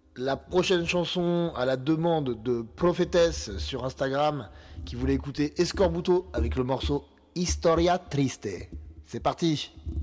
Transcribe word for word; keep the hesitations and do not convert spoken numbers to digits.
la prochaine chanson à la demande de Prophétesse sur Instagram qui voulait écouter Escorbuto avec le morceau Historia Triste. C'est parti.